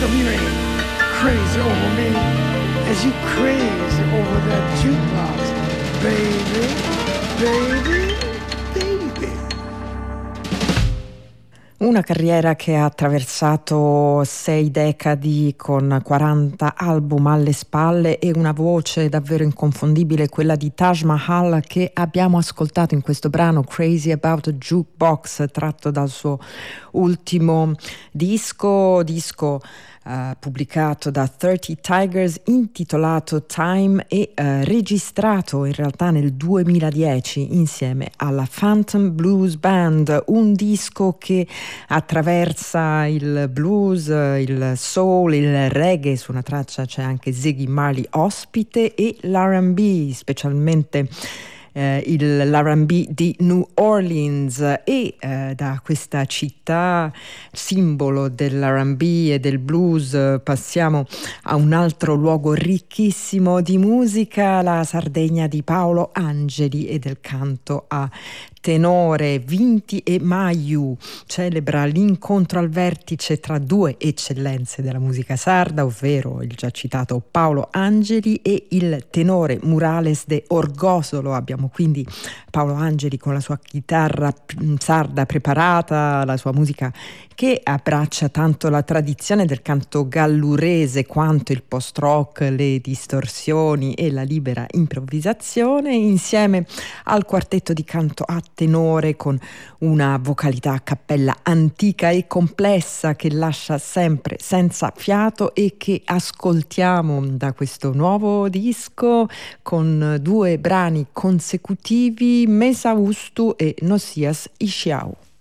come you ain't crazy over me as you crazy over that jukebox, baby, baby, baby. Una carriera che ha attraversato 6 decadi con 40 album alle spalle e una voce davvero inconfondibile, quella di Taj Mahal, che abbiamo ascoltato in questo brano Crazy About a Jukebox, tratto dal suo ultimo disco pubblicato da 30 Tigers, intitolato Time e registrato in realtà nel 2010 insieme alla Phantom Blues Band, un disco che attraversa il blues, il soul, il reggae. Su una traccia c'è anche Ziggy Marley ospite e l'R&B, specialmente l'R&B di New Orleans, e da questa città simbolo dell'R&B e del blues passiamo a un altro luogo ricchissimo di musica, la Sardegna di Paolo Angeli e del canto a tenore. Vinti e Maiu celebra l'incontro al vertice tra due eccellenze della musica sarda, ovvero il già citato Paolo Angeli e il tenore Murales de Orgosolo. Abbiamo quindi Paolo Angeli con la sua chitarra sarda preparata, la sua musica che abbraccia tanto la tradizione del canto gallurese quanto il post-rock, le distorsioni e la libera improvvisazione, insieme al quartetto di canto a tenore con una vocalità a cappella antica e complessa che lascia sempre senza fiato e che ascoltiamo da questo nuovo disco con 2 brani consecutivi, Mesa Ustu e Nosias Ishiau.